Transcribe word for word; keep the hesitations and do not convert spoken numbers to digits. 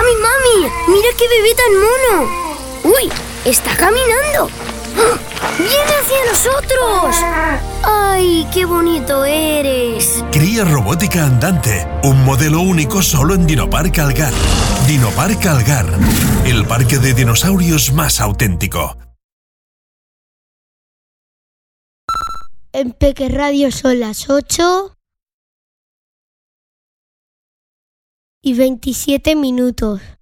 ¡Mami, mami! ¡Mira qué bebé tan mono! ¡Uy! ¡Está caminando! ¡Ah! ¡Viene hacia nosotros! ¡Ay, qué bonito eres! Cría robótica andante, un modelo único solo en Dinopark Algar. Dinopark Algar, el parque de dinosaurios más auténtico. En Peque Radio son las ocho y veintisiete minutos.